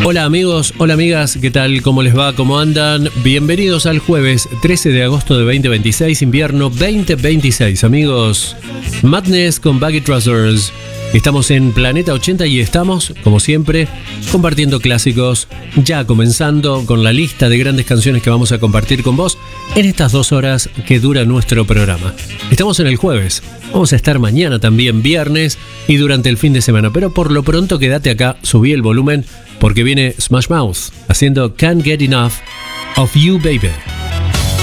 Hola amigos, hola amigas, ¿qué tal? ¿Cómo les va? ¿Cómo andan? Bienvenidos al jueves 13 de agosto de 2026, invierno 2026. Amigos, Madness con Baggy Trousers. Estamos en Planeta 80 y estamos, como siempre, compartiendo clásicos, ya comenzando con la lista de grandes canciones que vamos a compartir con vos en estas 2 horas que dura nuestro programa. Estamos en el jueves, vamos a estar mañana también, viernes y durante el fin de semana, pero por lo pronto quédate acá, subí el volumen porque viene Smash Mouth haciendo Can't Get Enough of You Baby.